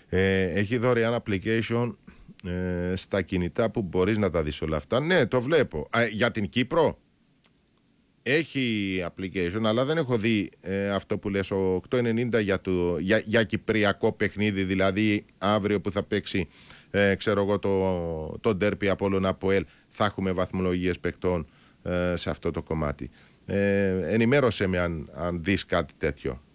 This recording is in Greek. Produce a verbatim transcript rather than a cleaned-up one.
Ε, έχει δωρεάν application ε, στα κινητά που μπορείς να τα δεις όλα αυτά. Ναι, το βλέπω. Α, για την Κύπρο έχει application, αλλά δεν έχω δει ε, αυτό που λες, ο οκτώ ενενήντα για, το, για, για κυπριακό παιχνίδι, δηλαδή αύριο που θα παίξει ε, ξέρω εγώ το, το ντέρπι Απόλλων ΑΠΟΕΛ, θα έχουμε βαθμολογίες παικτών ε, σε αυτό το κομμάτι. Ε, ενημέρωσέ με αν, αν δεις κάτι τέτοιο.